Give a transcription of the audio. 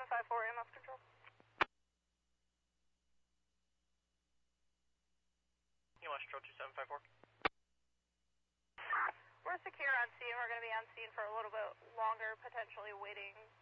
754 EMS control. EMS control 2754. We're secure on scene. We're going to be on scene for a little bit longer, potentially waiting